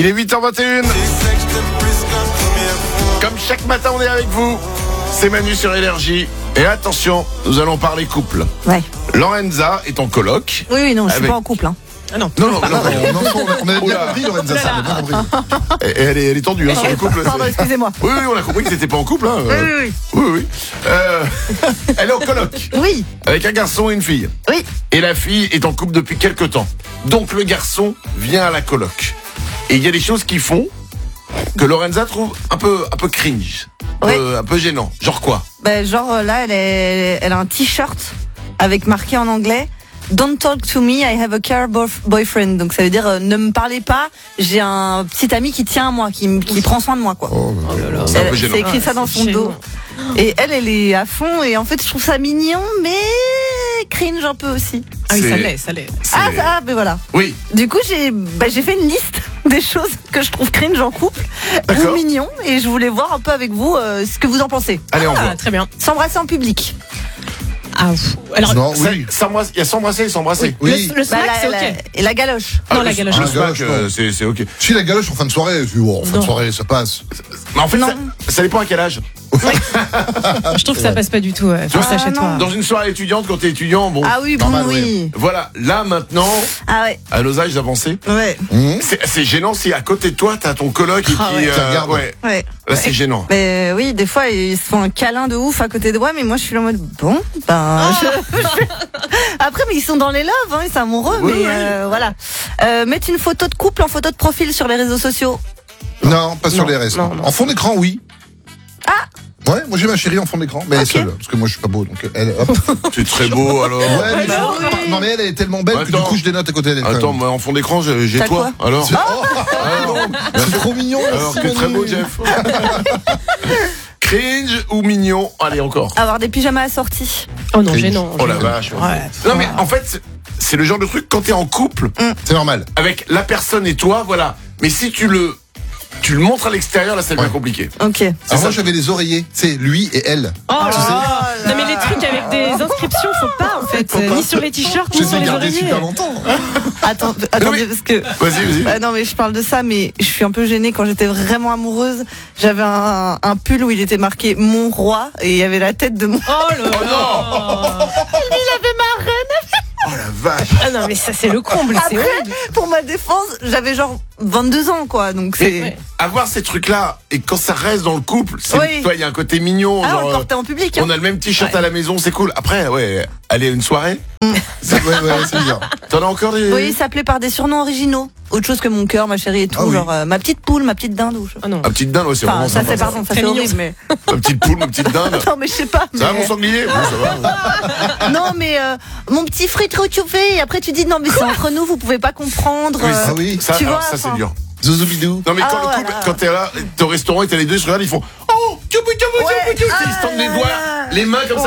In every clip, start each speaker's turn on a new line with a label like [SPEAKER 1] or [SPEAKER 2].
[SPEAKER 1] Il est 8h21. Comme chaque matin, on est avec vous. C'est Manu sur Énergie. Et attention, nous allons parler couple.
[SPEAKER 2] Ouais.
[SPEAKER 1] Lorenza est en coloc.
[SPEAKER 2] Oui, non, je suis
[SPEAKER 1] Avec-
[SPEAKER 2] pas en couple. Hein.
[SPEAKER 3] Ah non.
[SPEAKER 1] Non,
[SPEAKER 4] on avait bien
[SPEAKER 1] Oula.
[SPEAKER 4] compris, Lorenza, ça, on avait bien compris.
[SPEAKER 1] Et elle est tendue sur le couple.
[SPEAKER 2] Pardon, excusez-moi.
[SPEAKER 1] Oui, on a compris que t'étais pas en couple. Hein.
[SPEAKER 2] Oui.
[SPEAKER 1] Elle est en coloc.
[SPEAKER 2] Oui,
[SPEAKER 1] Avec un garçon et une fille.
[SPEAKER 2] oui.
[SPEAKER 1] Et la fille est en couple depuis quelques temps. Donc le garçon vient à la coloc. Et il y a des choses qu'ils font que Lorenza trouve un peu cringe.
[SPEAKER 2] Oui.
[SPEAKER 1] Un peu gênant. Genre quoi?
[SPEAKER 2] Ben, genre là, elle a un t-shirt avec marqué en anglais Don't talk to me, I have a car boyfriend. Donc ça veut dire ne me parlez pas, j'ai un petit ami qui tient à moi, qui prend soin de moi, quoi.
[SPEAKER 1] C'est un peu gênant.
[SPEAKER 2] C'est écrit ça dans son
[SPEAKER 3] c'est
[SPEAKER 2] dos. Et elle est à fond, et en fait je trouve ça mignon, mais cringe un peu aussi.
[SPEAKER 3] Ah oui,
[SPEAKER 1] C'est-
[SPEAKER 3] ça l'est.
[SPEAKER 1] C'est-
[SPEAKER 2] Ah, ça, ben voilà.
[SPEAKER 1] Oui,
[SPEAKER 2] Du coup, j'ai fait une liste des choses que je trouve cringe en couple
[SPEAKER 1] D'accord.
[SPEAKER 2] ou mignon, et je voulais voir un peu avec vous ce que vous en pensez.
[SPEAKER 1] allez, on voit.
[SPEAKER 3] Ah, très bien.
[SPEAKER 2] S'embrasser en public.
[SPEAKER 3] Ah, alors,
[SPEAKER 4] Non, oui.
[SPEAKER 1] Il y a s'embrasser et s'embrasser.
[SPEAKER 4] Oui.
[SPEAKER 3] le smack, c'est
[SPEAKER 2] la-
[SPEAKER 3] ok.
[SPEAKER 2] et la galoche.
[SPEAKER 3] Non,
[SPEAKER 1] Ah,
[SPEAKER 3] la
[SPEAKER 1] le-
[SPEAKER 3] galoche.
[SPEAKER 1] le
[SPEAKER 4] Ah,
[SPEAKER 1] smack,
[SPEAKER 4] galoche, non.
[SPEAKER 1] c'est ok.
[SPEAKER 4] Si la galoche en fin de soirée, je dis, en fin de
[SPEAKER 3] Non.
[SPEAKER 4] soirée, ça passe.
[SPEAKER 1] Mais en fait,
[SPEAKER 2] Non.
[SPEAKER 1] ça dépend à quel âge.
[SPEAKER 3] Je trouve que ça passe pas du tout. Fais ça chez
[SPEAKER 2] non.
[SPEAKER 3] toi.
[SPEAKER 1] Dans une soirée étudiante, quand t'es étudiant, bon.
[SPEAKER 2] Ah oui, bon,
[SPEAKER 4] normal,
[SPEAKER 2] oui.
[SPEAKER 1] Voilà, là maintenant,
[SPEAKER 2] Ah ouais.
[SPEAKER 1] à nos âges avancés,
[SPEAKER 2] Ouais.
[SPEAKER 1] c'est gênant si à côté de toi t'as ton coloc et
[SPEAKER 3] Ah
[SPEAKER 1] qui
[SPEAKER 3] ouais.
[SPEAKER 4] Qui regarde.
[SPEAKER 2] Ouais.
[SPEAKER 1] là c'est gênant.
[SPEAKER 2] Mais oui, des fois, ils se font un câlin de ouf à côté de moi, mais moi, je suis là en mode, bon, ben, Après, mais ils sont dans les loves, hein, ils sont amoureux,
[SPEAKER 1] Oui,
[SPEAKER 2] mais
[SPEAKER 1] oui.
[SPEAKER 2] voilà. Mettre une photo de couple en photo de profil sur les réseaux sociaux.
[SPEAKER 4] Non, pas sur
[SPEAKER 3] Non,
[SPEAKER 4] les restes.
[SPEAKER 3] non, non.
[SPEAKER 4] En fond d'écran, oui. Ouais, moi j'ai ma chérie en fond d'écran, mais elle
[SPEAKER 2] Ok.
[SPEAKER 4] seule, parce que moi je suis pas beau, donc elle, hop.
[SPEAKER 1] C'est très beau alors.
[SPEAKER 4] Ouais, mais
[SPEAKER 2] bah
[SPEAKER 4] je-
[SPEAKER 2] oui.
[SPEAKER 4] non mais elle est tellement belle que du
[SPEAKER 1] Attends.
[SPEAKER 4] coup je dénote à côté d'elle. quand
[SPEAKER 1] Attends,
[SPEAKER 4] même.
[SPEAKER 1] moi en fond d'écran j'ai
[SPEAKER 2] T'as
[SPEAKER 1] toi. Alors.
[SPEAKER 4] C'est c'est trop mignon.
[SPEAKER 1] Alors
[SPEAKER 4] merci,
[SPEAKER 1] que très
[SPEAKER 4] Manu.
[SPEAKER 1] beau Jeff. Cringe ou mignon? Allez encore.
[SPEAKER 2] Avoir des pyjamas assortis.
[SPEAKER 3] Oh non,
[SPEAKER 4] Cringe.
[SPEAKER 3] gênant.
[SPEAKER 1] Oh la
[SPEAKER 3] gênant.
[SPEAKER 1] vache.
[SPEAKER 3] Ouais.
[SPEAKER 1] Non mais en fait c'est le genre de truc quand t'es en couple
[SPEAKER 4] C'est normal.
[SPEAKER 1] avec la personne et toi, voilà. Mais si tu le montres à l'extérieur, là ça devient
[SPEAKER 4] Ouais.
[SPEAKER 1] compliqué.
[SPEAKER 2] Ok.
[SPEAKER 4] Alors
[SPEAKER 1] ça.
[SPEAKER 4] moi j'avais les oreillers, c'est lui et elle.
[SPEAKER 3] Oh
[SPEAKER 2] Tu sais.
[SPEAKER 3] là là. Non, mais les trucs avec des inscriptions, faut pas en fait. Ni sur les t-shirts,
[SPEAKER 4] Je
[SPEAKER 3] ni
[SPEAKER 4] les
[SPEAKER 3] sur
[SPEAKER 4] ai
[SPEAKER 3] les
[SPEAKER 4] gardés
[SPEAKER 3] oreillers.
[SPEAKER 4] super longtemps.
[SPEAKER 2] Attendez,
[SPEAKER 1] mais-
[SPEAKER 2] parce que.
[SPEAKER 1] Vas-y.
[SPEAKER 2] Non mais je parle de ça, mais je suis un peu gênée. Quand j'étais vraiment amoureuse, j'avais un pull où il était marqué Mon Roi et il y avait la tête de mon...
[SPEAKER 3] Oh là là.
[SPEAKER 1] Oh la vache.
[SPEAKER 3] Ah non, mais ça c'est le comble, c'est
[SPEAKER 2] Après,
[SPEAKER 3] horrible.
[SPEAKER 2] pour ma défense, j'avais genre 22 ans, quoi, donc c'est...
[SPEAKER 3] Ouais.
[SPEAKER 1] Avoir ces trucs-là et quand ça reste dans le couple, c'est
[SPEAKER 2] Oui.
[SPEAKER 1] toi il y a un côté mignon.
[SPEAKER 2] Ah, on
[SPEAKER 1] genre,
[SPEAKER 2] le portait en public, hein.
[SPEAKER 1] on a le même t-shirt à la maison, c'est cool. Après, ouais, aller à une soirée,
[SPEAKER 4] Ouais, c'est bien.
[SPEAKER 1] t'en as encore des.
[SPEAKER 2] Oui, il s'appelait par des surnoms originaux. Autre chose que mon cœur, ma chérie et tout.
[SPEAKER 4] Ah oui.
[SPEAKER 2] Genre ma petite poule, ma petite dinde. Ou je...
[SPEAKER 3] Ah non.
[SPEAKER 1] Ma petite dinde, ouais, c'est
[SPEAKER 2] Enfin,
[SPEAKER 1] vraiment
[SPEAKER 2] ça
[SPEAKER 1] sympa.
[SPEAKER 2] c'est pardon, ça
[SPEAKER 3] Très
[SPEAKER 2] c'est
[SPEAKER 3] mignon,
[SPEAKER 2] horrible, mais...
[SPEAKER 1] Ma petite poule, ma petite dinde.
[SPEAKER 2] Non, mais je sais pas.
[SPEAKER 1] Ça va
[SPEAKER 2] mais-
[SPEAKER 1] mon sanglier? Oui, ça va.
[SPEAKER 2] Non, mais mon petit frites retrouvé. Et après, tu dis non, mais c'est entre nous, vous pouvez pas comprendre.
[SPEAKER 1] Oui,
[SPEAKER 4] Ah oui.
[SPEAKER 1] ça,
[SPEAKER 2] tu
[SPEAKER 1] alors,
[SPEAKER 2] vois,
[SPEAKER 1] ça c'est
[SPEAKER 2] enfin.
[SPEAKER 1] dur.
[SPEAKER 4] Zouzou
[SPEAKER 1] Non mais quand
[SPEAKER 2] Ah,
[SPEAKER 1] le couple,
[SPEAKER 2] voilà.
[SPEAKER 1] quand t'es là, t'es au restaurant et t'as les deux, ils se regardent, ils font oh,
[SPEAKER 2] Ouais.
[SPEAKER 1] ils se tendent les
[SPEAKER 2] Ah,
[SPEAKER 1] doigts,
[SPEAKER 2] là.
[SPEAKER 1] les mains comme ça.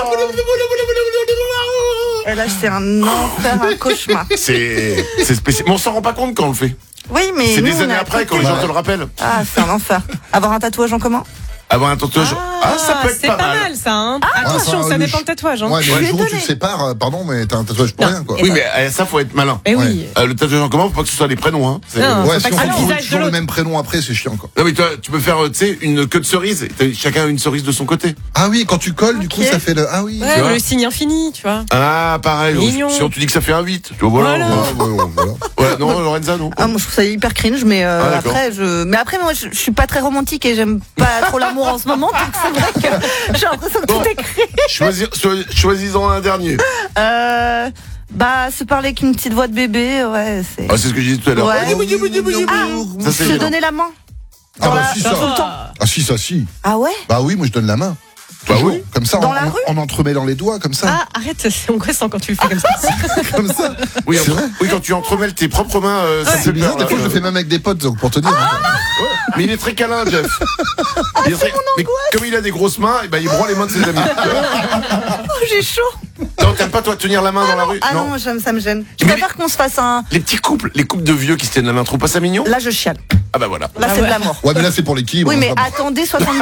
[SPEAKER 2] Et là, c'est un enfer, un cauchemar.
[SPEAKER 1] C'est spécial. Mais on s'en rend pas compte quand on le fait.
[SPEAKER 2] Oui, mais
[SPEAKER 1] C'est
[SPEAKER 2] nous,
[SPEAKER 1] des
[SPEAKER 2] on
[SPEAKER 1] années
[SPEAKER 2] a
[SPEAKER 1] après quand
[SPEAKER 2] accepté.
[SPEAKER 1] les gens te le rappellent.
[SPEAKER 2] Ah, c'est un enfer. Avoir un tatouage en commun.
[SPEAKER 1] Avoir un tatouage. Ah, ça peut être
[SPEAKER 3] c'est
[SPEAKER 1] pas
[SPEAKER 3] pas
[SPEAKER 1] mal.
[SPEAKER 3] mal ça. Hein. Attention,
[SPEAKER 4] enfin,
[SPEAKER 3] ça
[SPEAKER 4] le
[SPEAKER 3] dépend de tatouage. Hein.
[SPEAKER 4] Ouais, mais
[SPEAKER 2] Je
[SPEAKER 4] le
[SPEAKER 2] suis
[SPEAKER 4] jour où tu te
[SPEAKER 2] étonnée.
[SPEAKER 4] sépares, pardon, mais t'as un tatouage pour
[SPEAKER 3] Non.
[SPEAKER 4] rien, quoi.
[SPEAKER 1] Oui, mais ça faut être malin.
[SPEAKER 3] Mais oui.
[SPEAKER 4] Ouais.
[SPEAKER 1] Le tatouage en commun, faut pas que ce soit les prénoms. Hein. C'est-
[SPEAKER 3] Non.
[SPEAKER 4] Ouais,
[SPEAKER 3] faut
[SPEAKER 4] si
[SPEAKER 3] pas
[SPEAKER 4] on
[SPEAKER 3] que
[SPEAKER 4] fait
[SPEAKER 3] le
[SPEAKER 4] toujours,
[SPEAKER 3] visage de
[SPEAKER 4] toujours le
[SPEAKER 3] l'autre.
[SPEAKER 4] même prénom après, c'est chiant, quoi.
[SPEAKER 1] Non mais toi, tu peux faire, tu sais, une queue de cerise. Chacun a une cerise de son côté.
[SPEAKER 4] Ah oui, quand tu colles, du coup,
[SPEAKER 2] Ok.
[SPEAKER 4] ça fait le. Ah oui.
[SPEAKER 3] Ouais,
[SPEAKER 1] vois.
[SPEAKER 3] le signe infini, tu vois.
[SPEAKER 1] Ah, pareil.
[SPEAKER 3] Mignon.
[SPEAKER 1] Si on te dit que ça fait un 8. Tu vois, voilà.
[SPEAKER 3] Voilà.
[SPEAKER 4] Ah, ouais, ouais, voilà.
[SPEAKER 1] Ouais, non, Lorenza, non.
[SPEAKER 2] Ah, moi, je trouve ça hyper cringe, mais
[SPEAKER 1] Ah, d'accord.
[SPEAKER 2] après, moi, je suis pas très romantique et j'aime pas trop l'amour en ce moment, donc c'est vrai que j'ai l'impression que
[SPEAKER 1] Bon.
[SPEAKER 2] tout est cringe.
[SPEAKER 1] Choisis-en un dernier.
[SPEAKER 2] Bah, se parler avec une petite voix de bébé, ouais, c'est.
[SPEAKER 1] Ah, c'est ce que je disais tout à l'heure.
[SPEAKER 2] Ouais.
[SPEAKER 1] Ça, c'est
[SPEAKER 2] Se
[SPEAKER 1] gênant.
[SPEAKER 2] donner la main.
[SPEAKER 4] Ah bah
[SPEAKER 2] la-
[SPEAKER 4] si,
[SPEAKER 3] Ça
[SPEAKER 4] ça.
[SPEAKER 3] va.
[SPEAKER 4] Ah si, ça, si.
[SPEAKER 2] Ah ouais?
[SPEAKER 4] Bah oui, moi je donne la main.
[SPEAKER 1] Bah
[SPEAKER 4] Toujours.
[SPEAKER 1] oui.
[SPEAKER 4] Comme ça,
[SPEAKER 2] Dans la rue
[SPEAKER 4] en entremêlant les doigts, comme ça.
[SPEAKER 3] Ah, arrête, c'est angoissant quand tu le fais comme ça.
[SPEAKER 4] Comme ça.
[SPEAKER 1] Oui,
[SPEAKER 4] C'est vrai.
[SPEAKER 1] oui, quand tu entremêles tes propres mains, ça
[SPEAKER 4] C'est
[SPEAKER 1] fait
[SPEAKER 4] bizarre,
[SPEAKER 1] peur.
[SPEAKER 4] des fois je le fais même avec des potes, donc pour te dire. hein.
[SPEAKER 1] Mais il est très câlin, Jeff. Il est très- Mais comme il a des grosses mains, eh ben, il broie les mains de ses amis.
[SPEAKER 2] Oh, j'ai chaud.
[SPEAKER 1] Non, t'aimes pas toi tenir la main dans la rue?
[SPEAKER 2] Ah non, ça me gêne. Je
[SPEAKER 1] Mais
[SPEAKER 2] préfère qu'on se fasse un.
[SPEAKER 1] Les petits couples, les couples de vieux qui se tiennent la main, trouve pas ça mignon?
[SPEAKER 2] Là, je chiale.
[SPEAKER 1] Ah bah voilà.
[SPEAKER 2] Là,
[SPEAKER 3] Ah
[SPEAKER 2] c'est
[SPEAKER 3] ouais.
[SPEAKER 2] de l'amour.
[SPEAKER 4] Ouais, mais là c'est pour l'équilibre.
[SPEAKER 2] Oui, mais
[SPEAKER 4] c'est pas
[SPEAKER 2] attendez 70.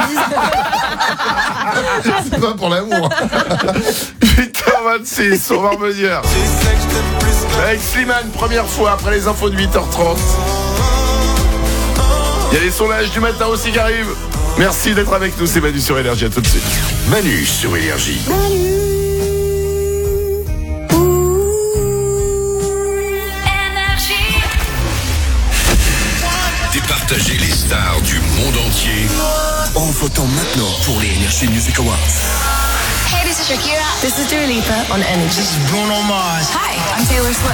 [SPEAKER 4] c'est pas pour l'amour.
[SPEAKER 1] 8h26, on va revenir. Avec Slimane, première fois après les infos de 8h30. Il y a les sondages du matin aussi qui arrivent. Merci d'être avec nous, c'est Manu sur Énergie, à tout de suite.
[SPEAKER 5] Manu sur Énergie. Départager les stars du monde entier en votant maintenant pour les Energy Music Awards.
[SPEAKER 6] Hey, this is Shakira.
[SPEAKER 7] This is Dua Lipa on Energy.
[SPEAKER 6] This is Bruno Mars.
[SPEAKER 7] Hi, I'm Taylor Swift.